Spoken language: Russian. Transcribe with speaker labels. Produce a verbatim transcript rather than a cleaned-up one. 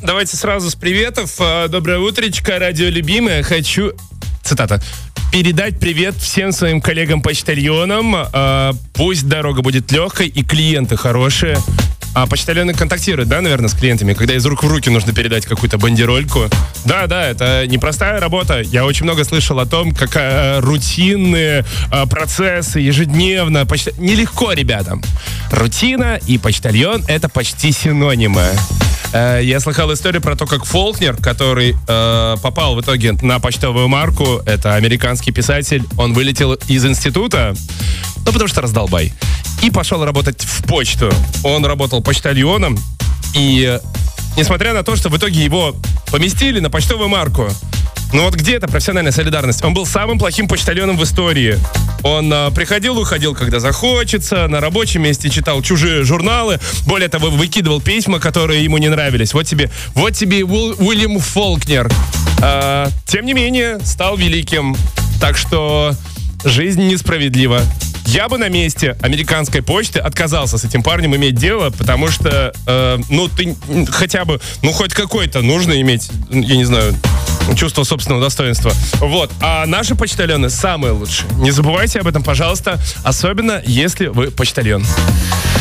Speaker 1: давайте сразу с приветов. Доброе утречко, радио любимое. Хочу, цитата, передать привет всем своим коллегам-почтальонам. Пусть дорога будет легкой и клиенты хорошие. А почтальоны контактируют, да, наверное, с клиентами, когда из рук в руки нужно передать какую-то бандерольку. Да, да, это непростая работа. Я очень много слышал о том, как э, рутинные э, процессы ежедневно. Почта... Нелегко ребятам. Рутина и почтальон — это почти синонимы. Э, я слыхал историю про то, как Фолкнер, который э, попал в итоге на почтовую марку, это американский писатель, он вылетел из института, ну, потому что раздолбай, и пошел работать в почту. Он работал почтальоном, и несмотря на то, что в итоге его поместили на почтовую марку, ну вот где эта профессиональная солидарность? Он был самым плохим почтальоном в истории. Он а, приходил, уходил, когда захочется, на рабочем месте читал чужие журналы, более того, выкидывал письма, которые ему не нравились. Вот тебе, вот тебе Уилл, Уильям Фолкнер. А, тем не менее, стал великим. Так что жизнь несправедлива. Я бы на месте американской почты отказался с этим парнем иметь дело, потому что, э, ну, ты хотя бы, ну, хоть какой-то нужно иметь, я не знаю, чувство собственного достоинства. Вот. А наши почтальоны самые лучшие. Не забывайте об этом, пожалуйста, особенно если вы почтальон.